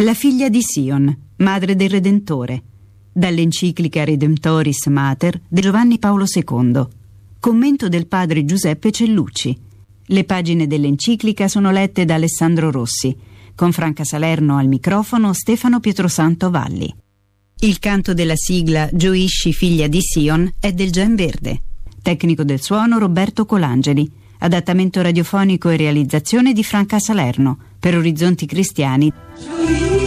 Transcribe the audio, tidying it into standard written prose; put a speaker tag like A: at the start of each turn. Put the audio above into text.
A: La figlia di Sion, madre del Redentore, dall'enciclica Redemptoris Mater di Giovanni Paolo II. Commento del padre Giuseppe Cellucci. Le pagine dell'enciclica sono lette da Alessandro Rossi, con Franca Salerno al microfono, Stefano Pietrosanto Valli. Il canto della sigla Gioisci figlia di Sion è del Gen Verde. Tecnico del suono Roberto Colangeli. Adattamento radiofonico e realizzazione di Franca Salerno per Orizzonti Cristiani.